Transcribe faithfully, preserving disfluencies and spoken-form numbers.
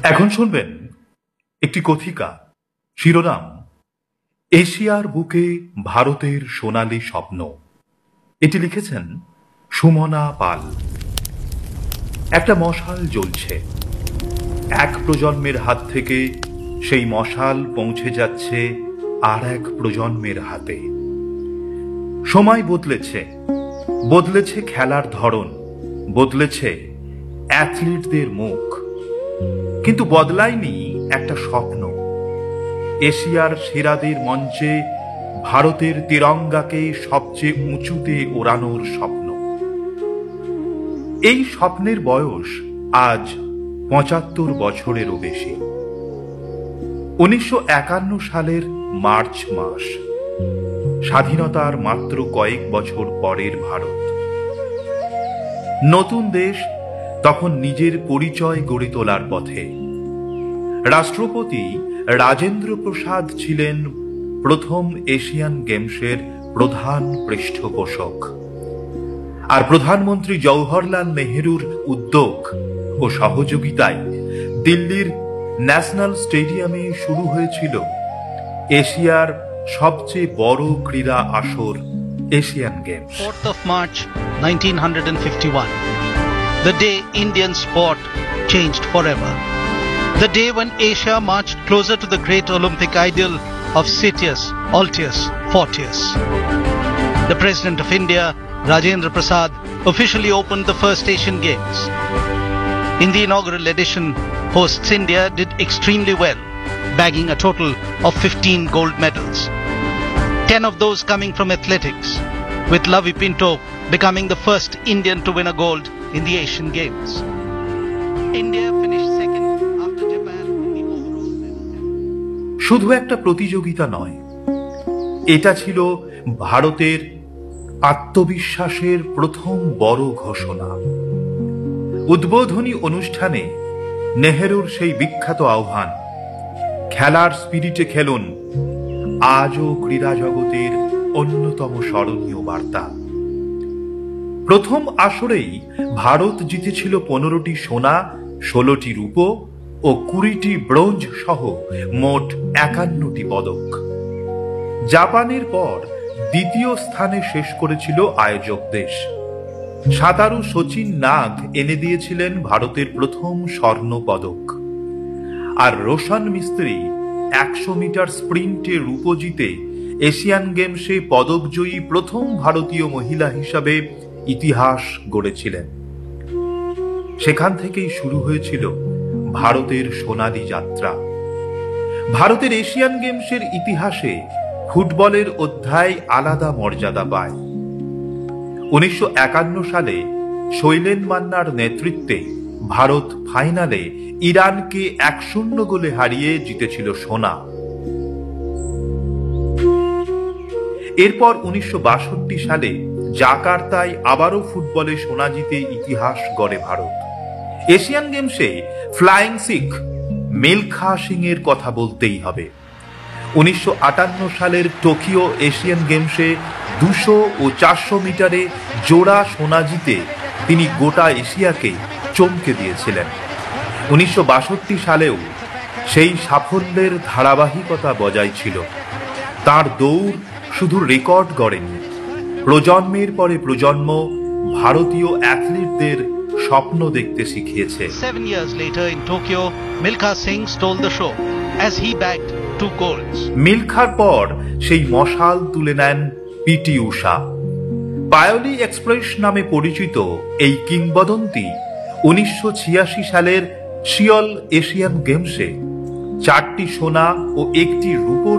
এখন শুনবেন একটি কথিকা, শিরোনাম এশিয়ার বুকে ভারতের সোনালী স্বপ্ন। এটি লিখেছেন সুমনা পাল। একটা মশাল জ্বলছে, এক প্রজন্মের হাত থেকে সেই মশাল পৌঁছে যাচ্ছে আর এক প্রজন্মের হাতে। সময় বদলেছে, বদলেছে খেলার ধরন, বদলেছে অ্যাথলিটদের মুখ, কিন্তু বদলায়নি একটা স্বপ্ন। এশিয়ার সেরাদের মঞ্চে ভারতের তিরঙ্গাকে সবচেয়ে উঁচুতে ওড়ানোর স্বপ্ন। এই স্বপ্নের বয়স আজ পঁচাত্তর বছরেরও বেশি। উনিশশো একান্ন সালের মার্চ মাস, স্বাধীনতার মাত্র কয়েক বছর পরের ভারত। নতুন দেশ তখন নিজের পরিচয় গড়ে তোলার পথে। রাষ্ট্রপতি রাজেন্দ্র প্রসাদ ছিলেন প্রথম এশিয়ান গেমসের প্রধান পৃষ্ঠপোষক, আর প্রধানমন্ত্রী জওহরলাল নেহেরুর উদ্যোগ ও সহযোগিতায় দিল্লির ন্যাশনাল স্টেডিয়ামে শুরু হয়েছিল এশিয়ার সবচেয়ে বড় ক্রীড়া আসর Asian games. fourth of March nineteen fifty-one, the day Indian sport changed forever. The day when Asia marched closer to the great Olympic ideal of Citius, Altius, Fortius. The President of India, Rajendra Prasad, officially opened the first Asian Games. In the inaugural edition, hosts India did extremely well, bagging a total of fifteen gold medals. ten of those coming from athletics, with Lavi Pinto becoming the first Indian to win a gold in the Asian Games. India finished second after Japan in the overall medal. শুধু একটা প্রতিযোগিতা নয়, এটা ছিল ভারতের আত্মবিশ্বাসের প্রথম বড় ঘোষণা। উদ্বোধনী অনুষ্ঠানে নেহেরুর সেই বিখ্যাত আহ্বান, খেলার স্পিরিটে খেলুন, আজও ক্রীড়া জগতের অন্যতম স্মরণীয় বার্তা। প্রথম আসরেই ভারত জিতেছিল পনেরোটি সোনা, ষোলোটি রূপো ও কুড়িটি ব্রোঞ্জ সহ মোট একান্নটি পদক। জাপানের পর দ্বিতীয় স্থানে শেষ করেছিল আয়োজক দেশ। সাঁতারু শচীন নাগ এনে দিয়েছিলেন ভারতের প্রথম স্বর্ণ পদক, আর রোশন মিস্ত্রি একশো মিটার স্প্রিন্টে রূপো জিতে এশিয়ান গেমসে পদকজয়ী প্রথম ভারতীয় মহিলা হিসাবে ইতিহাস গড়েছিলেন। সেখান থেকেই শুরু হয়েছিল ভারতের সোনালী যাত্রা। ভারতের এশিয়ান গেমসের ইতিহাসে ফুটবলের অধ্যায় আলাদা মর্যাদা পায়। উনিশশো একান্ন সালে শৈলেন মান্নার নেতৃত্বে ভারত ফাইনালে ইরানকে এক শূন্য গোলে হারিয়ে জিতেছিল সোনা। এরপর উনিশশো বাষট্টি সালে জাকার্তায় আবারও ফুটবলে সোনা জিতে ইতিহাস গড়ে ভারত। এশিয়ান গেমসে ফ্লাইং শিখ মিলখা সিং এর কথা বলতেই হবে। উনিশশো আটান্ন সালের টোকিও এশিয়ান গেমসে দুশো ও চারশো মিটারে জোড়া সোনা জিতে তিনি গোটা এশিয়াকে চমকে দিয়েছিলেন। উনিশশো বাষট্টি সালেও সেই সাফল্যের ধারাবাহিকতা বজায় ছিল। তার দৌড় শুধু রেকর্ড গড়েনি, প্রজন্মের পরে প্রজন্ম ভারতীয় অ্যাথলিটদের স্বপ্ন দেখতে শিখিয়েছে। Seven years later in Tokyo, Milkha Singh stole the show as he bagged two golds. মিলখার পর সেই মশাল তুলে নেন পিটি উষা। পায়োলি এক্সপ্রেস নামে পরিচিত এই কিংবদন্তি উনিশশো ছিয়াশি সালের সিওল এশিয়ান গেমসে চারটি সোনা ও একটি রূপোর